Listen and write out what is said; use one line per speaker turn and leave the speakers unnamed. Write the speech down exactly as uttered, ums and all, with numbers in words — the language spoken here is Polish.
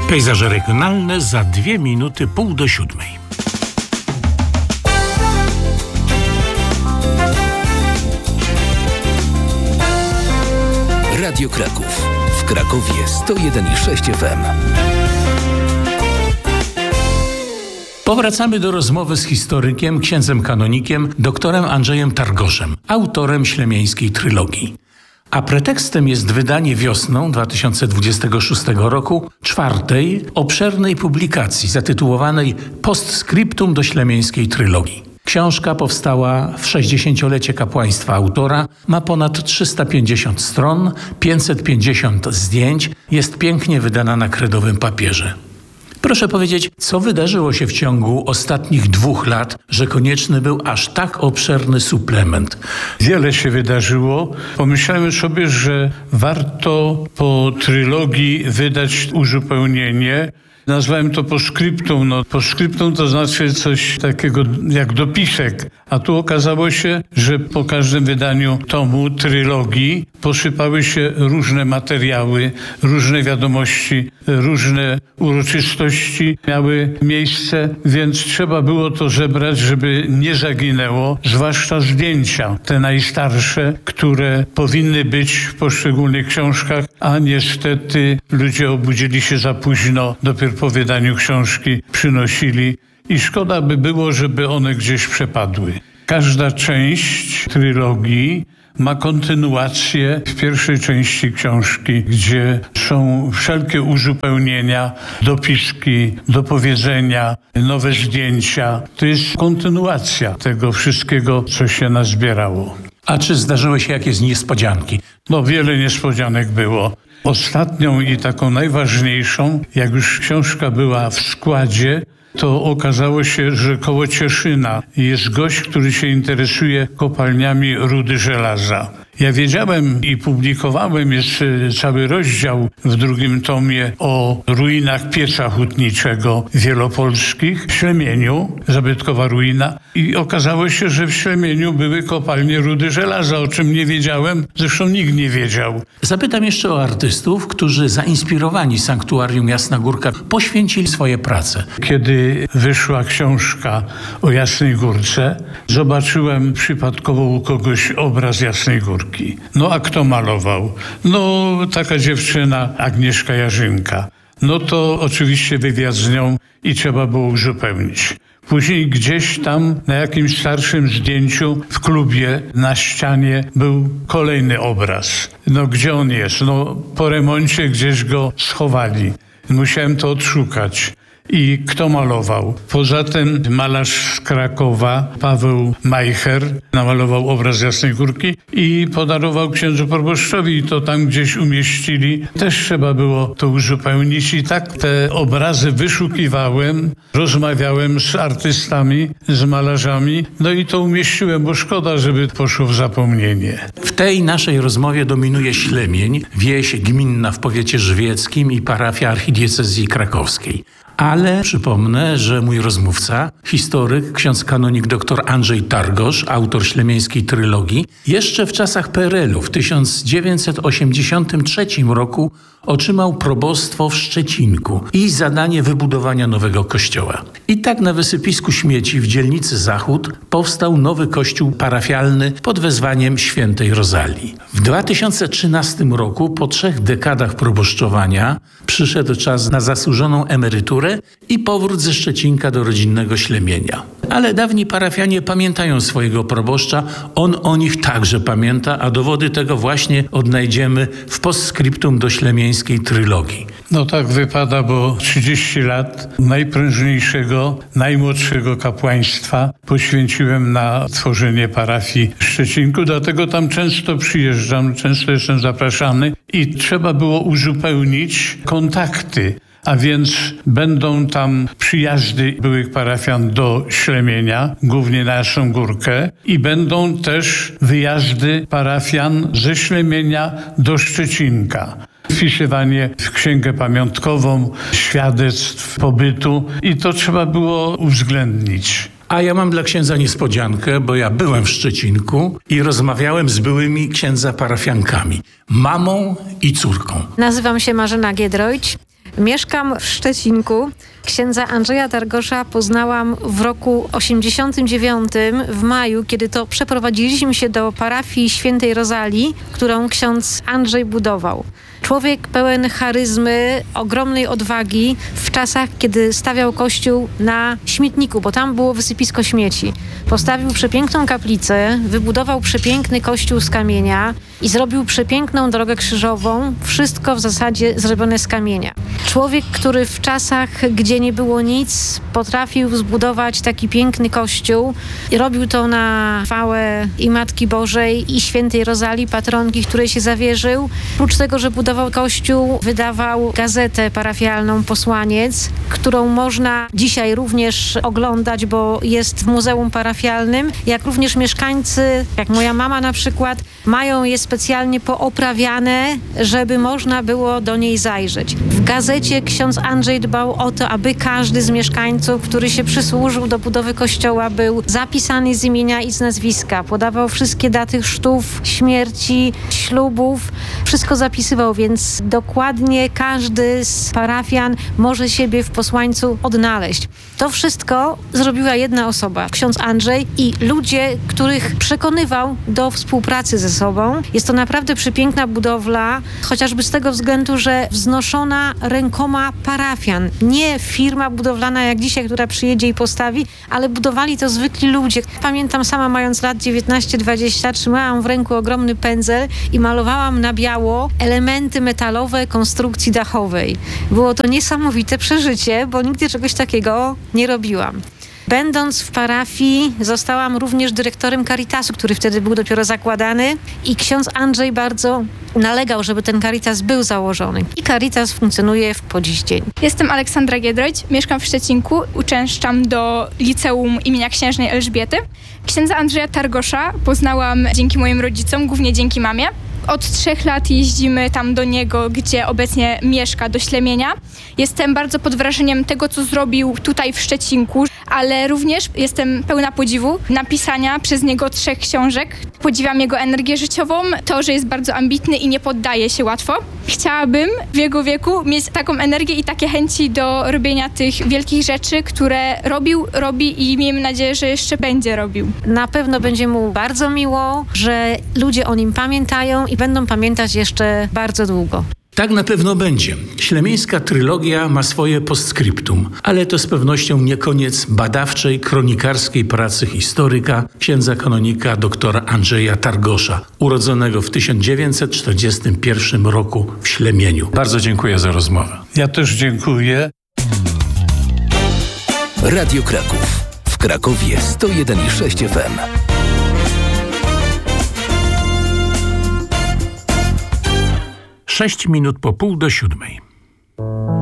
Pejzaże regionalne za dwie minuty pół do siódmej.
Radio Kraków. W Krakowie sto jeden i sześć F M.
Powracamy do rozmowy z historykiem, księdzem kanonikiem, doktorem Andrzejem Targoszem, autorem ślemieńskiej trylogii. A pretekstem jest wydanie wiosną dwa tysiące dwudziestego szóstego roku czwartej, obszernej publikacji zatytułowanej Postscriptum do ślemieńskiej trylogii. Książka powstała w sześćdziesięciolecie kapłaństwa autora, ma ponad trzysta pięćdziesiąt stron, pięćset pięćdziesiąt zdjęć, jest pięknie wydana na kredowym papierze. Proszę powiedzieć, co wydarzyło się w ciągu ostatnich dwóch lat, że konieczny był aż tak obszerny suplement?
Wiele się wydarzyło. Pomyślałem sobie, że warto po trylogii wydać uzupełnienie. Nazwałem to postscriptum. No, postscriptum to znaczy coś takiego jak dopisek. A tu okazało się, że po każdym wydaniu tomu, trylogii, posypały się różne materiały, różne wiadomości, różne uroczystości miały miejsce, więc trzeba było to zebrać, żeby nie zaginęło, zwłaszcza zdjęcia, te najstarsze, które powinny być w poszczególnych książkach, a niestety ludzie obudzili się za późno, dopiero po wydaniu książki przynosili i szkoda by było, żeby one gdzieś przepadły. Każda część trylogii ma kontynuację w pierwszej części książki, gdzie są wszelkie uzupełnienia, dopiski, dopowiedzenia, nowe zdjęcia. To jest kontynuacja tego wszystkiego, co się nazbierało.
A czy zdarzyły się jakieś niespodzianki?
No, wiele niespodzianek było. Ostatnią i taką najważniejszą, jak już książka była w składzie, to okazało się, że koło Cieszyna jest gość, który się interesuje kopalniami rudy żelaza. Ja wiedziałem i publikowałem, jest cały rozdział w drugim tomie o ruinach pieca hutniczego wielopolskich w Ślemieniu, zabytkowa ruina. I okazało się, że w Ślemieniu były kopalnie rudy żelaza, o czym nie wiedziałem, zresztą nikt nie wiedział.
Zapytam jeszcze o artystów, którzy zainspirowani Sanktuarium Jasna Górka poświęcili swoje prace.
Kiedy wyszła książka o Jasnej Górce, zobaczyłem przypadkowo u kogoś obraz Jasnej Górki. No a kto malował? No taka dziewczyna Agnieszka Jarzynka. No to oczywiście wywiad z nią i trzeba było uzupełnić. Później gdzieś tam na jakimś starszym zdjęciu w klubie na ścianie był kolejny obraz. No gdzie on jest? No po remoncie gdzieś go schowali. Musiałem to odszukać. I kto malował? Poza tym malarz z Krakowa, Paweł Majcher, namalował obraz Jasnej Górki i podarował księdzu proboszczowi i to tam gdzieś umieścili. Też trzeba było to uzupełnić i tak te obrazy wyszukiwałem, rozmawiałem z artystami, z malarzami, no i to umieściłem, bo szkoda, żeby poszło w zapomnienie.
W tej naszej rozmowie dominuje Ślemień, wieś gminna w powiecie żywieckim i parafia archidiecezji krakowskiej. Ale przypomnę, że mój rozmówca, historyk, ksiądz kanonik dr Andrzej Targosz, autor ślemieńskiej trylogii, jeszcze w czasach P R L u w tysiąc dziewięćset osiemdziesiątym trzecim roku otrzymał probostwo w Szczecinku i zadanie wybudowania nowego kościoła. I tak na wysypisku śmieci w dzielnicy Zachód powstał nowy kościół parafialny pod wezwaniem świętej Rozalii. W dwa tysiące trzynastym roku, po trzech dekadach proboszczowania, przyszedł czas na zasłużoną emeryturę i powrót ze Szczecinka do rodzinnego Ślemienia. Ale dawni parafianie pamiętają swojego proboszcza, on o nich także pamięta, a dowody tego właśnie odnajdziemy w postscriptum do ślemieńskiej trylogii.
No tak wypada, bo trzydzieści lat najprężniejszego, najmłodszego kapłaństwa poświęciłem na tworzenie parafii w Szczecinku, dlatego tam często przyjeżdżam, często jestem zapraszany i trzeba było uzupełnić kontakty. A więc będą tam przyjazdy byłych parafian do Ślemienia, głównie na Jasną Górkę, i będą też wyjazdy parafian ze Ślemienia do Szczecinka. Wpisywanie w księgę pamiątkową świadectw pobytu i to trzeba było uwzględnić.
A ja mam dla księdza niespodziankę, bo ja byłem w Szczecinku i rozmawiałem z byłymi księdza parafiankami, mamą i córką.
Nazywam się Marzena Giedroyć. Mieszkam w Szczecinku. Księdza Andrzeja Targosza poznałam w roku osiemdziesiątym dziewiątym, w maju, kiedy to przeprowadziliśmy się do parafii Świętej Rozalii, którą ksiądz Andrzej budował. Człowiek pełen charyzmy, ogromnej odwagi w czasach, kiedy stawiał kościół na śmietniku, bo tam było wysypisko śmieci. Postawił przepiękną kaplicę, wybudował przepiękny kościół z kamienia i zrobił przepiękną drogę krzyżową. Wszystko w zasadzie zrobione z kamienia. Człowiek, który w czasach, gdzie nie było nic, potrafił zbudować taki piękny kościół i robił to na chwałę i Matki Bożej, i Świętej Rozalii, patronki, której się zawierzył. Oprócz tego, że budował kościół, wydawał gazetę parafialną Posłaniec, którą można dzisiaj również oglądać, bo jest w Muzeum Parafialnym, jak również mieszkańcy, jak moja mama na przykład, mają je specjalnie pooprawiane, żeby można było do niej zajrzeć. W gazecie ksiądz Andrzej dbał o to, aby każdy z mieszkańców, który się przysłużył do budowy kościoła, był zapisany z imienia i z nazwiska. Podawał wszystkie daty chrztów, śmierci, ślubów. Wszystko zapisywał, więc dokładnie każdy z parafian może siebie w posłańcu odnaleźć. To wszystko zrobiła jedna osoba, ksiądz Andrzej, i ludzie, których przekonywał do współpracy ze sobą. Jest to naprawdę przepiękna budowla, chociażby z tego względu, że wznoszona rękoma parafian. Nie firma budowlana jak dzisiaj, która przyjedzie i postawi, ale budowali to zwykli ludzie. Pamiętam, sama mając lat dziewiętnaście dwadzieścia, trzymałam w ręku ogromny pędzel i malowałam na biało elementy metalowe konstrukcji dachowej. Było to niesamowite przeżycie, bo nigdy czegoś takiego nie robiłam. Będąc w parafii, zostałam również dyrektorem Caritasu, który wtedy był dopiero zakładany, i ksiądz Andrzej bardzo nalegał, żeby ten Caritas był założony. I Caritas funkcjonuje w po dziś dzień.
Jestem Aleksandra Giedroyć, mieszkam w Szczecinku, uczęszczam do liceum imienia księżnej Elżbiety. Księdza Andrzeja Targosza poznałam dzięki moim rodzicom, głównie dzięki mamie. Od trzech lat jeździmy tam do niego, gdzie obecnie mieszka, do Ślemienia. Jestem bardzo pod wrażeniem tego, co zrobił tutaj w Szczecinku, ale również jestem pełna podziwu napisania przez niego trzech książek. Podziwiam jego energię życiową, to, że jest bardzo ambitny i nie poddaje się łatwo. Chciałabym w jego wieku mieć taką energię i takie chęci do robienia tych wielkich rzeczy, które robił, robi i miejmy nadzieję, że jeszcze będzie robił.
Na pewno będzie mu bardzo miło, że ludzie o nim pamiętają i będą pamiętać jeszcze bardzo długo.
Tak na pewno będzie. Ślemieńska trylogia ma swoje postscriptum, ale to z pewnością nie koniec badawczej, kronikarskiej pracy historyka, księdza kanonika doktora Andrzeja Targosza, urodzonego w tysiąc dziewięćset czterdziestym pierwszym roku w Ślemieniu. Bardzo dziękuję za rozmowę.
Ja też dziękuję.
Radio Kraków. W Krakowie sto jeden i sześć F M.
Sześć minut po pół do siódmej.